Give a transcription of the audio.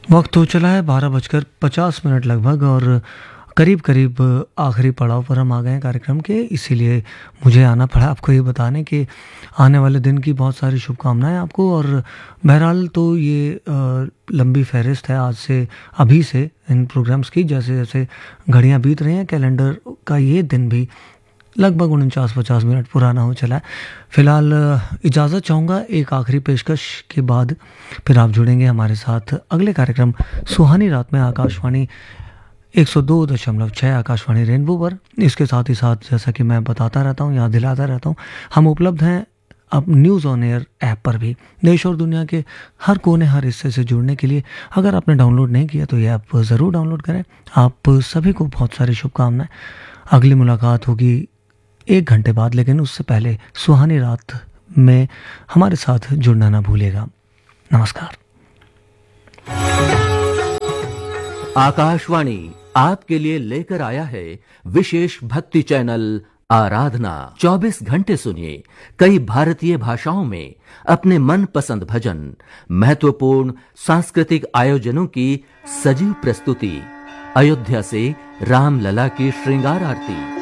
वक्त हो चला है 12:50 लगभग और करीब करीब आखिरी पड़ाव पर हम आ गए हैं कार्यक्रम के। इसीलिए मुझे आना पड़ा आपको ये बताने कि आने वाले दिन की बहुत सारी शुभकामनाएं आपको। और बहरहाल तो ये लंबी फहरिस्त है आज से, अभी से इन प्रोग्राम्स की। जैसे जैसे घड़ियां बीत रही हैं, कैलेंडर का ये दिन भी लगभग 49-50 पुराना हो चला है। फिलहाल इजाज़त चाहूँगा एक आखिरी पेशकश के बाद, फिर आप जुड़ेंगे हमारे साथ अगले कार्यक्रम सुहानी रात में आकाशवाणी 102.6 आकाशवाणी रेनबो पर। इसके साथ ही साथ जैसा कि मैं बताता रहता हूँ, याद दिलाता रहता हूँ, हम उपलब्ध हैं अब न्यूज़ ऑन एयर ऐप पर भी। देश और दुनिया के हर कोने हर हिस्से से जुड़ने के लिए अगर आपने डाउनलोड नहीं किया तो ये ऐप ज़रूर डाउनलोड करें। आप सभी को बहुत सारी शुभकामनाएं। अगली मुलाकात होगी 1 घंटे बाद, लेकिन उससे पहले सुहानी रात में हमारे साथ जुड़ना ना भूलेगा। नमस्कार। आकाशवाणी आपके लिए लेकर आया है विशेष भक्ति चैनल आराधना। 24 घंटे सुनिए कई भारतीय भाषाओं में अपने मनपसंद भजन, महत्वपूर्ण सांस्कृतिक आयोजनों की सजीव प्रस्तुति, अयोध्या से रामलला की श्रृंगार आरती,